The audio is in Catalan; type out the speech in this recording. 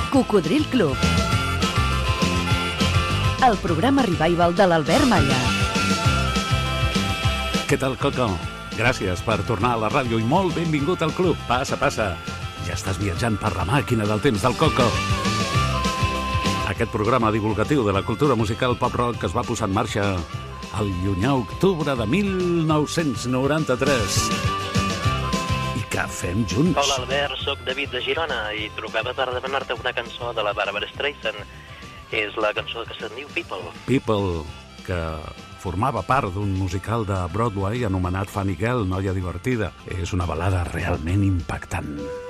Cocodril Club. El programa revival de l'Albert Malla. Què tal, Coco? Gràcies per tornar a la ràdio i molt benvingut al club. Passa, passa. Ja estàs viatjant per la màquina del temps del Coco. Aquest programa divulgatiu de la cultura musical pop-rock es va posar en marxa el llunyà octubre de 1993. I què fem junts? Hola, Albert, soc David de Girona i trucava per demanar-te una cançó de la Barbara Streisand. És la cançó que se'n diu People. People, que formava part d'un musical de Broadway anomenat Funny Girl, noia divertida. És una balada realment impactant.